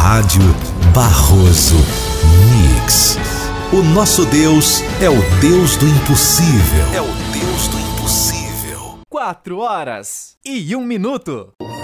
Rádio Barroso Mix. O nosso Deus é o Deus do impossível. É o Deus do impossível. 4 horas e 1 minuto.